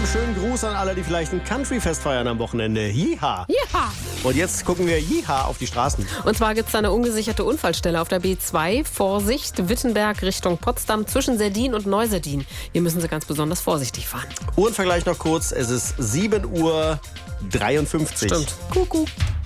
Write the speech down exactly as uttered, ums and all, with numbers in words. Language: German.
schönen Gruß an alle, die vielleicht ein Country-Fest feiern am Wochenende. Jiha! Ja. Und jetzt gucken wir Jiha auf die Straßen. Und zwar gibt es da eine ungesicherte Unfallstelle auf der B zwei. Vorsicht, Wittenberg Richtung Potsdam zwischen Serdin und Neuserdin. Hier müssen Sie ganz besonders vorsichtig fahren. Uhrenvergleich noch kurz. Es ist sieben Uhr dreiundfünfzig. Stimmt. Kuckuck.